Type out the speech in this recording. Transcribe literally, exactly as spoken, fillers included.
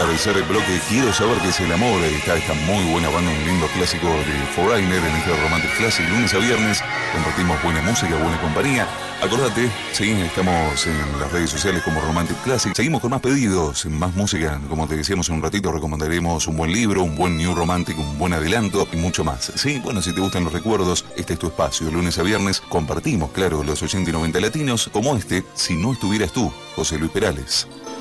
agradecer el bloque Quiero saber qué es el amor. Está esta muy buena banda, un lindo clásico de Foreigner en este Romantic Classic, lunes a viernes. Compartimos buena música, buena compañía. Acordate, sí, estamos en las redes sociales como Romantic Classic. Seguimos con más pedidos, más música. Como te decíamos en un ratito, recomendaremos un buen libro, un buen New Romantic, un buen adelanto y mucho más. Sí, bueno, si te gustan los recuerdos, este es tu espacio. De lunes a viernes compartimos, claro, los ochenta y noventa latinos, como este, Si no estuvieras tú, José Luis Perales.